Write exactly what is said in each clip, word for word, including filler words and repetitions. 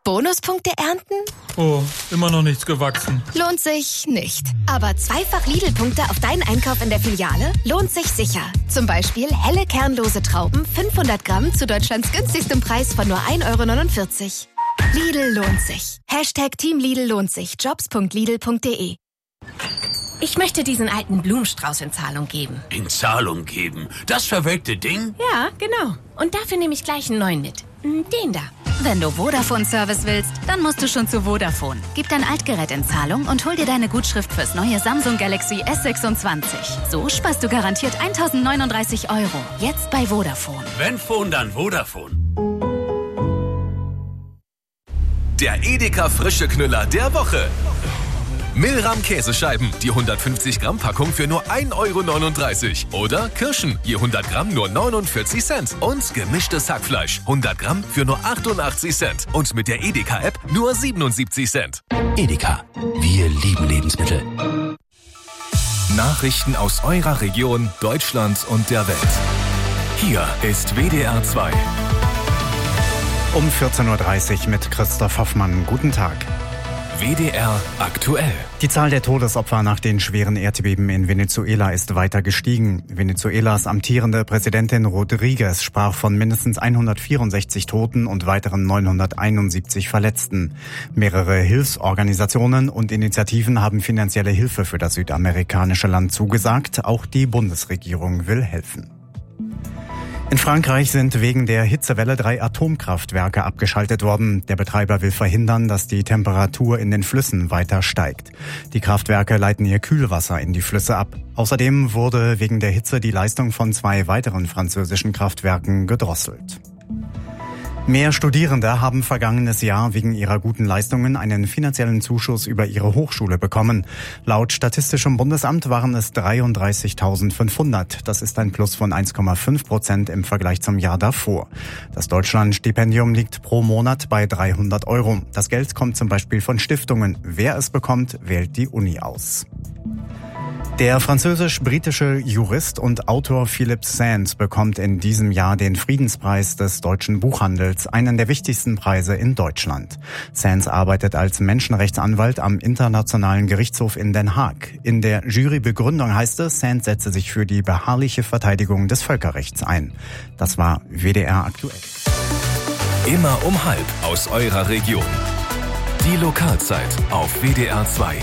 Bonuspunkte ernten? Oh, immer noch nichts gewachsen. Lohnt sich nicht. Aber zweifach Lidl-Punkte auf deinen Einkauf in der Filiale lohnt sich sicher. Zum Beispiel helle kernlose Trauben, fünfhundert Gramm zu Deutschlands günstigstem Preis von nur ein Euro neunundvierzig. Lidl lohnt sich. Hashtag Team Lidl lohnt sich. Jobs punkt lidl punkt de. Ich möchte diesen alten Blumenstrauß in Zahlung geben. In Zahlung geben? Das verwelkte Ding? Ja, genau. Und dafür nehme ich gleich einen neuen mit. Den da. Wenn du Vodafone-Service willst, dann musst du schon zu Vodafone. Gib dein Altgerät in Zahlung und hol dir deine Gutschrift fürs neue Samsung Galaxy S sechsundzwanzig. So sparst du garantiert eintausendneununddreißig Euro. Jetzt bei Vodafone. Wenn Phone, dann Vodafone. Der Edeka frische Knüller der Woche. Milram Käsescheiben, die hundertfünfzig Gramm Packung für nur ein Euro neununddreißig. Oder Kirschen, je hundert Gramm nur neunundvierzig Cent. Und gemischtes Hackfleisch, hundert Gramm für nur achtundachtzig Cent. Und mit der Edeka-App nur siebenundsiebzig Cent. Edeka, wir lieben Lebensmittel. Nachrichten aus eurer Region, Deutschland und der Welt. Hier ist W D R zwei. Um vierzehn Uhr dreißig mit Christoph Hoffmann. Guten Tag. W D R aktuell. Die Zahl der Todesopfer nach den schweren Erdbeben in Venezuela ist weiter gestiegen. Venezuelas amtierende Präsidentin Rodriguez sprach von mindestens hundertvierundsechzig Toten und weiteren neunhunderteinundsiebzig Verletzten. Mehrere Hilfsorganisationen und Initiativen haben finanzielle Hilfe für das südamerikanische Land zugesagt. Auch die Bundesregierung will helfen. In Frankreich sind wegen der Hitzewelle drei Atomkraftwerke abgeschaltet worden. Der Betreiber will verhindern, dass die Temperatur in den Flüssen weiter steigt. Die Kraftwerke leiten ihr Kühlwasser in die Flüsse ab. Außerdem wurde wegen der Hitze die Leistung von zwei weiteren französischen Kraftwerken gedrosselt. Mehr Studierende haben vergangenes Jahr wegen ihrer guten Leistungen einen finanziellen Zuschuss über ihre Hochschule bekommen. Laut Statistischem Bundesamt waren es dreiunddreißigtausendfünfhundert. Das ist ein Plus von eins Komma fünf Prozent im Vergleich zum Jahr davor. Das Deutschlandstipendium liegt pro Monat bei dreihundert Euro. Das Geld kommt zum Beispiel von Stiftungen. Wer es bekommt, wählt die Uni aus. Der französisch-britische Jurist und Autor Philippe Sands bekommt in diesem Jahr den Friedenspreis des deutschen Buchhandels, einen der wichtigsten Preise in Deutschland. Sands arbeitet als Menschenrechtsanwalt am Internationalen Gerichtshof in Den Haag. In der Jurybegründung heißt es, Sands setze sich für die beharrliche Verteidigung des Völkerrechts ein. Das war W D R aktuell. Immer um halb aus eurer Region. Die Lokalzeit auf W D R zwei.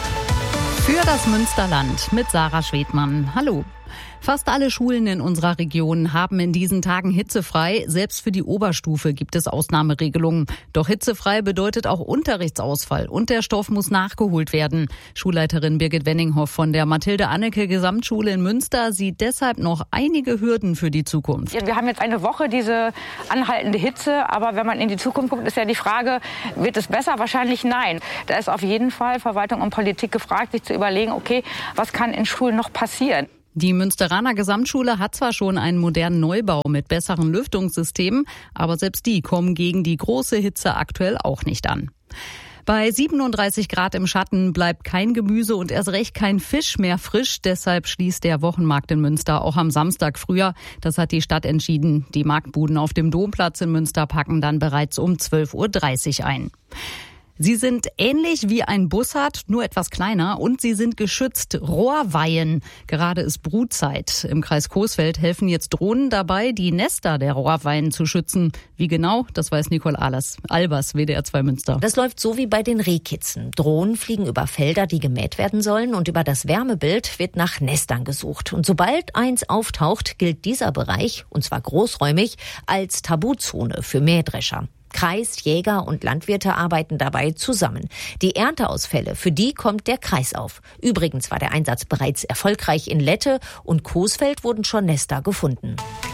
Für das Münsterland mit Sarah Schwedmann. Hallo. Fast alle Schulen in unserer Region haben in diesen Tagen hitzefrei. Selbst für die Oberstufe gibt es Ausnahmeregelungen. Doch hitzefrei bedeutet auch Unterrichtsausfall und der Stoff muss nachgeholt werden. Schulleiterin Birgit Wenninghoff von der Mathilde-Anneke-Gesamtschule in Münster sieht deshalb noch einige Hürden für die Zukunft. Wir haben jetzt eine Woche diese anhaltende Hitze, aber wenn man in die Zukunft guckt, ist ja die Frage, wird es besser? Wahrscheinlich nein. Da ist auf jeden Fall Verwaltung und Politik gefragt, sich zu überlegen, okay, was kann in Schulen noch passieren? Die Münsteraner Gesamtschule hat zwar schon einen modernen Neubau mit besseren Lüftungssystemen, aber selbst die kommen gegen die große Hitze aktuell auch nicht an. Bei siebenunddreißig Grad im Schatten bleibt kein Gemüse und erst recht kein Fisch mehr frisch. Deshalb schließt der Wochenmarkt in Münster auch am Samstag früher. Das hat die Stadt entschieden. Die Marktbuden auf dem Domplatz in Münster packen dann bereits um zwölf Uhr dreißig ein. Sie sind ähnlich wie ein Bussard, nur etwas kleiner und sie sind geschützt. Rohrweihen. Gerade ist Brutzeit. Im Kreis Coesfeld helfen jetzt Drohnen dabei, die Nester der Rohrweihen zu schützen. Wie genau, das weiß Nicole Albers, W D R zwei Münster. Das läuft so wie bei den Rehkitzen. Drohnen fliegen über Felder, die gemäht werden sollen und über das Wärmebild wird nach Nestern gesucht. Und sobald eins auftaucht, gilt dieser Bereich, und zwar großräumig, als Tabuzone für Mähdrescher. Kreis, Jäger und Landwirte arbeiten dabei zusammen. Die Ernteausfälle, für die kommt der Kreis auf. Übrigens war der Einsatz bereits erfolgreich in Lette und Coesfeld wurden schon Nester gefunden.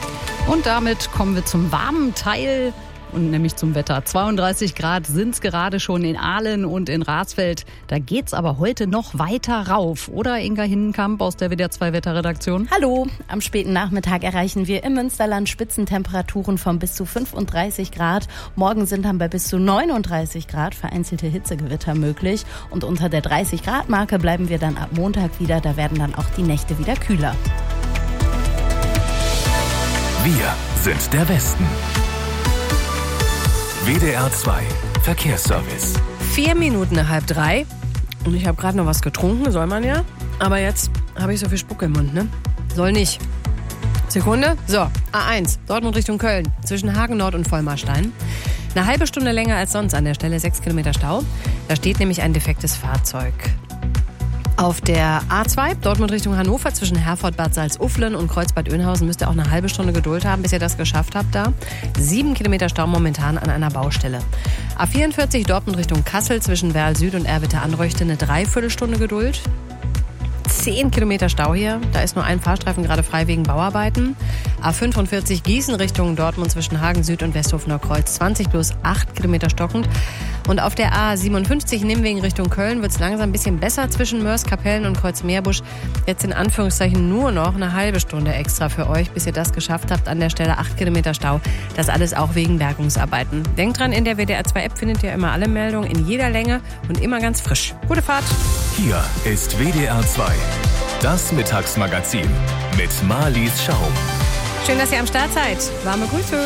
Und damit kommen wir zum warmen Teil. Und nämlich zum Wetter. zweiunddreißig Grad sind es gerade schon in Ahlen und in Rasfeld. Da geht's aber heute noch weiter rauf. Oder Inga Hinnenkamp aus der W D R zwei Wetterredaktion? Hallo. Am späten Nachmittag erreichen wir im Münsterland Spitzentemperaturen von bis zu fünfunddreißig Grad. Morgen sind dann bei bis zu neununddreißig Grad vereinzelte Hitzegewitter möglich. Und unter der dreißig Grad Marke bleiben wir dann ab Montag wieder. Da werden dann auch die Nächte wieder kühler. Wir sind der Westen. W D R zwei Verkehrsservice. Vier Minuten nach halb drei. Und ich habe gerade noch was getrunken, soll man ja. Aber jetzt habe ich so viel Spucke im Mund, ne? Soll nicht. Sekunde. So, A eins, Dortmund Richtung Köln, zwischen Hagen Nord und Vollmarstein. Eine halbe Stunde länger als sonst an der Stelle, sechs Kilometer Stau. Da steht nämlich ein defektes Fahrzeug. Auf der A zwei, Dortmund Richtung Hannover, zwischen Herford, Bad Salzuflen und Kreuzbad Oeynhausen müsst ihr auch eine halbe Stunde Geduld haben, bis ihr das geschafft habt da. Sieben Kilometer Stau momentan an einer Baustelle. A vierundvierzig, Dortmund Richtung Kassel, zwischen Werl Süd und Erwitte-Anreuchte, eine Dreiviertelstunde Geduld. Zehn Kilometer Stau hier, da ist nur ein Fahrstreifen gerade frei wegen Bauarbeiten. A fünfundvierzig, Gießen Richtung Dortmund, zwischen Hagen Süd und Westhofener Kreuz, zwanzig plus acht Kilometer stockend. Und auf der A siebenundfünfzig, Nimwegen Richtung Köln, wird es langsam ein bisschen besser zwischen Mörs-Kapellen und Kreuzmeerbusch. Jetzt in Anführungszeichen nur noch eine halbe Stunde extra für euch, bis ihr das geschafft habt. An der Stelle acht Kilometer Stau. Das alles auch wegen Bergungsarbeiten. Denkt dran, in der W D R zwei App findet ihr immer alle Meldungen in jeder Länge und immer ganz frisch. Gute Fahrt! Hier ist W D R zwei. Das Mittagsmagazin mit Marlies Schaum. Schön, dass ihr am Start seid. Warme Grüße.